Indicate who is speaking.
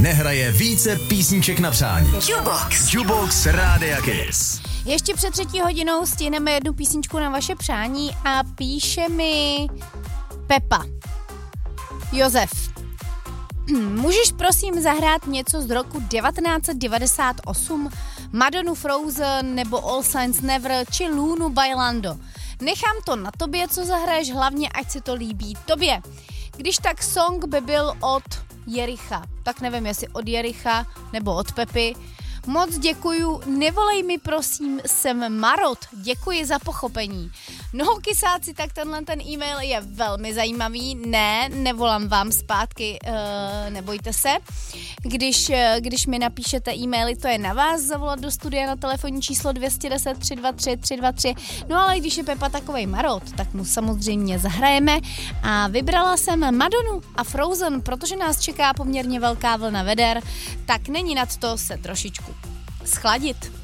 Speaker 1: nehraje více písniček na přání. Jukebox Rádia Kiss.
Speaker 2: Ještě před 3. hodinou stihneme jednu písničku na vaše přání a píše mi Pepa. Josef. Můžeš prosím zahrát něco z roku 1998? Madonu Frozen nebo All Saints Never či Lunu by Lando. Nechám to na tobě, co zahraješ, hlavně ať se to líbí tobě. Když tak song by byl od Jericha. Tak nevím, jestli od Jericha nebo od Pepy. Moc děkuju, nevolej mi prosím, jsem Marot, děkuji za pochopení. No kysáci, tak ten e-mail je velmi zajímavý, nevolám vám zpátky, nebojte se. Když mi napíšete e-maily, to je na vás, zavolat do studia na telefonní číslo 210 323 323, no ale když je Pepa takovej Marot, tak mu samozřejmě zahrajeme a vybrala jsem Madonu a Frozen, protože nás čeká poměrně velká vlna veder, tak není nad to se trošičku schladit.